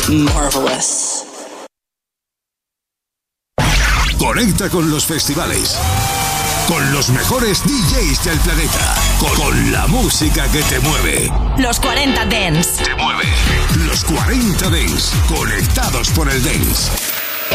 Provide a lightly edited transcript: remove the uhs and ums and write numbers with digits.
marvelous. Conecta con los festivales, con los mejores DJs del planeta, con la música que te mueve. Los 40 Dance. Te mueve. Los 40 Dance, conectados por el Dance.